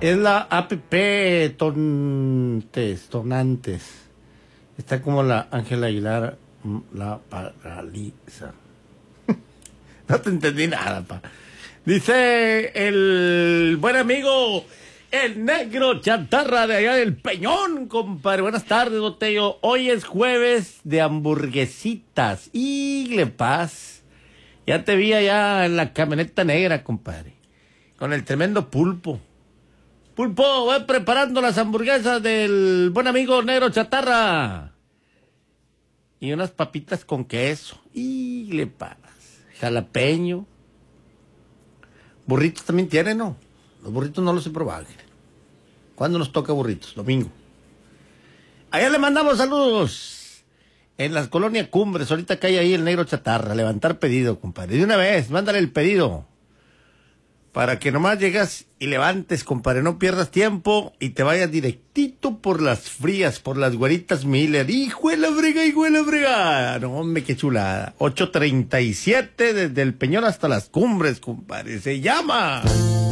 Es la app Tonantes. Está como la Ángela Aguilar, la paraliza. No te entendí nada, pa. Dice el buen amigo, el negro chatarra de allá del Peñón, compadre. Buenas tardes, Botello. Hoy es jueves de hamburguesitas. Y le paz. Ya te vi allá en la camioneta negra, compadre. Con el tremendo pulpo. Pulpo, voy preparando las hamburguesas del buen amigo negro chatarra. Y unas papitas con queso. Y le paras. Jalapeño. Burritos también tienen, ¿no? Los burritos no los he probado. ¿Cuándo nos toca burritos? Domingo. Allá le mandamos saludos. En las colonias Cumbres, ahorita cae ahí el negro chatarra. Levantar pedido, compadre. De una vez, mándale el pedido. Para que nomás llegas y levantes, compadre. No pierdas tiempo y te vayas directito por las frías, por las güeritas Miller. ¡Hijo de la frega, hijo de la frega! No, hombre, qué chulada. 8:37 desde el Peñón hasta las Cumbres, compadre. Se llama...